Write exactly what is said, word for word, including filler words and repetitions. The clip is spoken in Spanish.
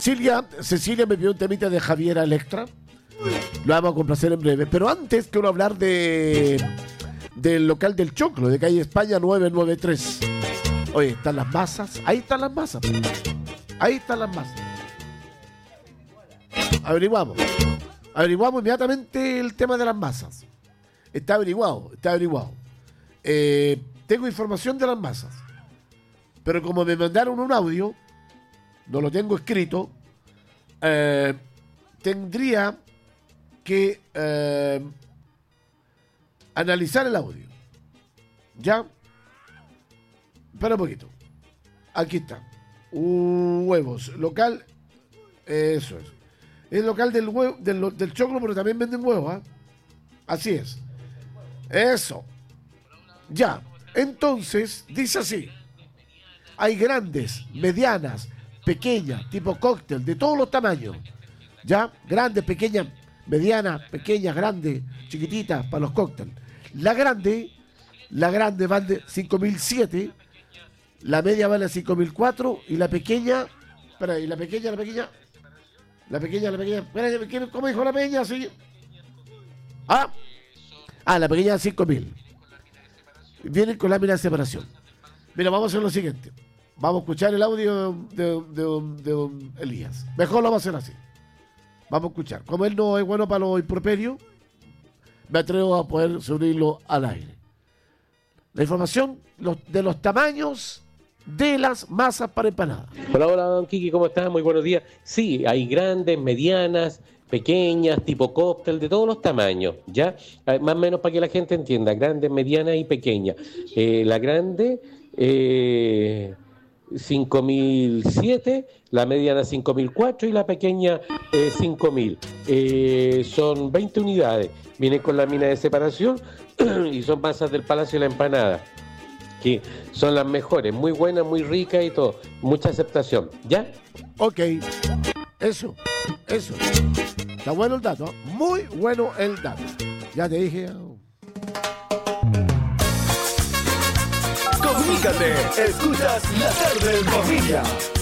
Silvia, Cecilia me pidió un temita de Javiera Electra. Lo vamos a complacer en breve. Pero antes quiero hablar de del local del Choclo, de calle España nueve nueve tres. Oye, están las masas. Ahí están las masas. Ahí están las masas. Averiguamos. Averiguamos inmediatamente el tema de las masas. Está averiguado, está averiguado. Eh, tengo información de las masas. Pero como me mandaron un audio, no lo tengo escrito, eh, tendría que eh, analizar el audio. ¿Ya? Espera un poquito. Aquí está. Uh, huevos. Local. Eso es. Es local del, huevo, del, del Choclo, pero también venden huevos. ¿eh? Así es. Eso. Ya. Entonces, dice así. Hay grandes, medianas, pequeñas, tipo cóctel, de todos los tamaños. ¿Ya? Grandes, pequeñas, medianas, pequeñas, grandes, chiquititas para los cócteles. La grande, la grande vale cinco mil siete, la media vale cinco mil cuatro y la pequeña, espera, y la pequeña, la pequeña, la pequeña, la pequeña, espera, ¿cómo dijo la pequeña? Sí. Ah, ah, la pequeña cinco mil. Vienen con lámina de separación. Mira, vamos a hacer lo siguiente. Vamos a escuchar el audio de, de, de, de don Elías. Mejor lo vamos a hacer así. Vamos a escuchar. Como él no es bueno para los improperios, me atrevo a poder subirlo al aire. La información los, de los tamaños de las masas para empanadas. Hola, hola, don Kiki, ¿cómo estás? Muy buenos días. Sí, hay grandes, medianas, pequeñas, tipo cóctel, de todos los tamaños, ¿ya? Más o menos para que la gente entienda, grandes, medianas y pequeñas. Eh, la grande, eh, cinco mil siete, la mediana cinco mil cuatro y la pequeña eh, cinco mil. Eh, son veinte unidades, vienen con lámina de separación y son masas del Palacio de la Empanada, que son las mejores, muy buenas, muy ricas y todo, mucha aceptación, ¿ya? Ok, eso, eso. Está bueno el dato, ¿eh? Muy bueno el dato. Ya te dije. Comunícate, escuchas La Tarde en Familia.